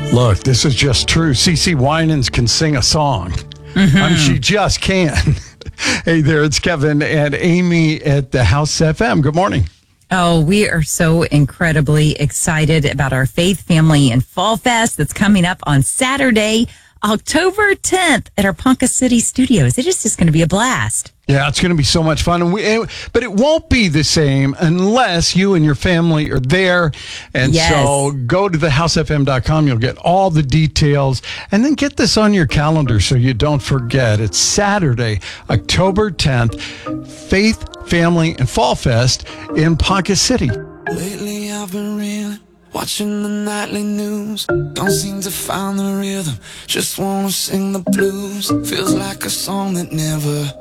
Look, this is just true. CeCe Winans can sing a song. She just can. Hey there, it's Kevin and Amy at the House FM. Good morning. Oh, we are so incredibly excited about our Faith, Family, and Fall Fest that's coming up on Saturday, October 10th at our Ponca City studios. It is just going to be a blast. Yeah, it's going to be so much fun. But it won't be the same unless you and your family are there. And so go to thehousefm.com. You'll get all the details. And then get this on your calendar so you don't forget. It's Saturday, October 10th, Faith, Family, and Fall Fest in Ponca City. Lately I've been reeling, watching the nightly news. Don't seem to find the rhythm, just wanna sing the blues. Feels like a song that never